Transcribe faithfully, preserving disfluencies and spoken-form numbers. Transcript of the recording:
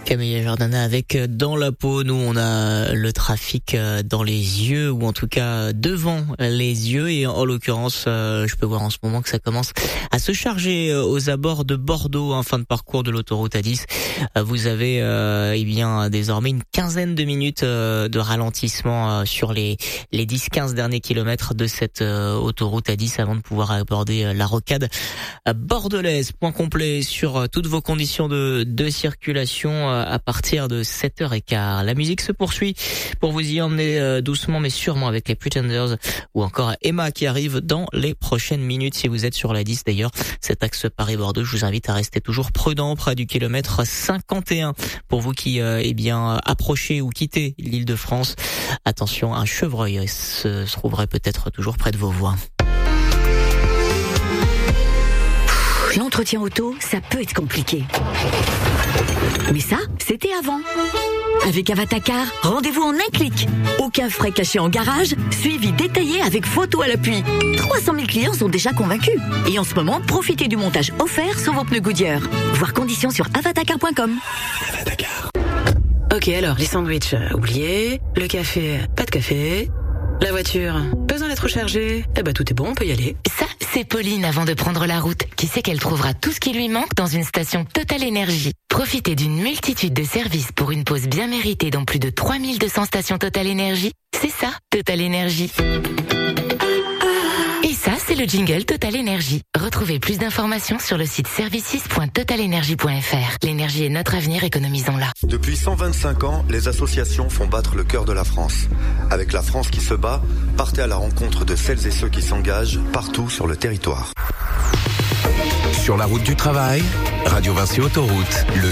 Camille Jordana avec Dans la peau. Nous, on a le trafic dans les yeux, ou en tout cas devant les yeux. Et en l'occurrence, je peux voir en ce moment que ça commence à se charger aux abords de Bordeaux, en fin de parcours de l'autoroute A dix. Vous avez euh, eh bien désormais une quinzaine de minutes de ralentissement sur les les dix quinze derniers kilomètres de cette autoroute A dix avant de pouvoir aborder la rocade bordelaise. Point complet sur toutes vos conditions de, de circulation à partir de sept heures quinze. La musique se poursuit pour vous y emmener doucement mais sûrement avec les Pretenders ou encore Emma qui arrive dans les prochaines minutes. Si vous êtes sur la dix d'ailleurs, cet axe Paris-Bordeaux, je vous invite à rester toujours prudent près du kilomètre cinquante et un. Pour vous qui euh, eh bien approchez ou quittez l'Île-de-France, attention, un chevreuil se, se trouverait peut-être toujours près de vos voies. L'entretien auto, ça peut être compliqué. Mais ça, c'était avant. Avec Avatacar, rendez-vous en un clic. Aucun frais caché en garage, suivi détaillé avec photo à l'appui. trois cent mille clients sont déjà convaincus. Et en ce moment, profitez du montage offert sur vos pneus Goodyear. Voir conditions sur avatacar point com. Avatacar. Ok, alors, les sandwichs, euh, oubliés. Le café, pas de café. La voiture, besoin d'être chargée. Eh ben, tout est bon, on peut y aller. Ça, c'est Pauline avant de prendre la route, qui sait qu'elle trouvera tout ce qui lui manque dans une station Total Énergie. Profitez d'une multitude de services pour une pause bien méritée dans plus de trois mille deux cents stations Total Énergie. C'est ça, Total Énergie. Et ça, c'est le jingle Total Énergie. Retrouvez plus d'informations sur le site services point total énergie point f r. L'énergie est notre avenir, économisons-la. Depuis cent vingt-cinq ans, les associations font battre le cœur de la France. Avec la France qui se bat, partez à la rencontre de celles et ceux qui s'engagent partout sur le territoire. Sur la route du travail, Radio Vinci Autoroute, le